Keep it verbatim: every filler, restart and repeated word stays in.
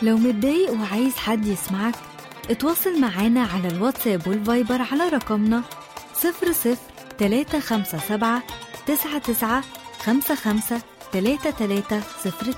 لو متضايق وعايز حد يسمعك، اتواصل معانا على الواتساب والفايبر على رقمنا صفر صفر تلاتة خمسة سبعة تسعة تسعة خمسة خمسة تلاتة تلاتة صفر.